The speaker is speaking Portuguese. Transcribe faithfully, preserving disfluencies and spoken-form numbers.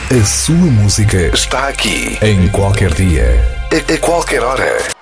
A sua música está aqui, em qualquer dia, a, a qualquer hora.